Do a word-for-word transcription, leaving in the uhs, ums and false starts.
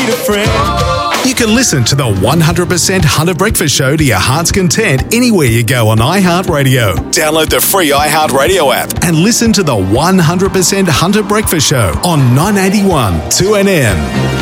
need a friend. You can listen to the one hundred percent Hunter Breakfast Show to your heart's content anywhere you go on iHeartRadio. Download the free iHeartRadio app and listen to the one hundred percent Hunter Breakfast Show on nine eighty-one two N M.